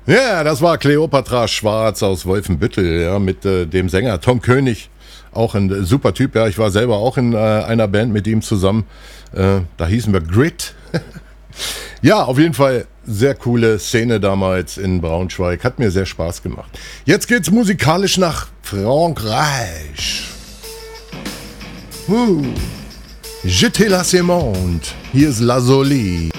Ja, das war Kleopatra Schwarz aus Wolfenbüttel, ja, mit dem Sänger Tom König. Auch ein super Typ, ja. Ich war selber auch in einer Band mit ihm zusammen. Da hießen wir Grit. Ja, auf jeden Fall sehr coole Szene damals in Braunschweig. Hat mir sehr Spaß gemacht. Jetzt geht's musikalisch nach Frankreich. J'étais la Monde. Hier ist La Jolie.